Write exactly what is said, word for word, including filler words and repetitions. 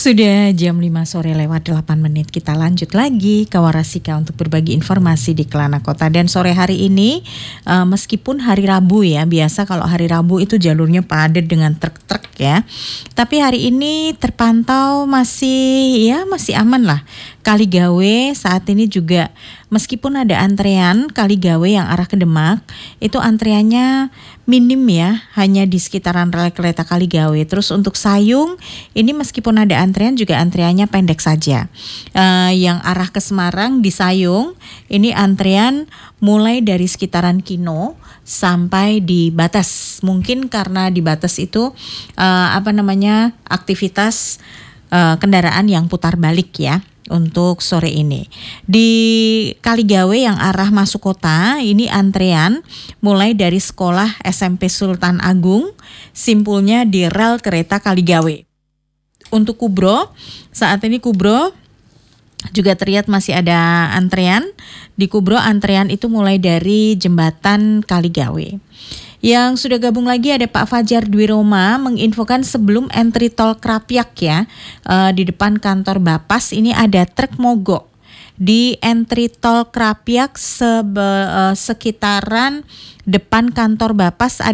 Sudah jam lima sore lewat delapan menit. Kita lanjut lagi ke Warasika untuk berbagi informasi di Kelana Kota. Dan sore hari ini uh, meskipun hari Rabu ya, biasa kalau hari Rabu itu jalurnya padat dengan truk-truk ya. Tapi hari ini terpantau masih ya masih aman lah. Kaligawe saat ini juga meskipun ada antrean Kaligawe yang arah ke Demak, itu antreannya minim ya, hanya di sekitaran rel kereta Kaligawe. Terus untuk Sayung ini meskipun ada antrean juga antreannya pendek saja. Uh, yang arah ke Semarang di Sayung ini antrean mulai dari sekitaran Kino sampai di Batas. Mungkin karena di Batas itu uh, apa namanya aktivitas uh, kendaraan yang putar balik ya. Untuk sore ini di Kaligawe yang arah masuk kota ini antrean mulai dari sekolah S M P Sultan Agung, simpulnya di rel kereta Kaligawe. Untuk Kubro saat ini Kubro juga terlihat masih ada antrean. Di Kubro antrean itu mulai dari jembatan Kaligawe. Yang sudah gabung lagi ada Pak Fajar Dwi Roma menginfokan sebelum entry tol Krapyak ya, uh, di depan kantor Bapas ini ada truk mogok di entry tol Krapyak sebe, uh, sekitaran depan kantor Bapas.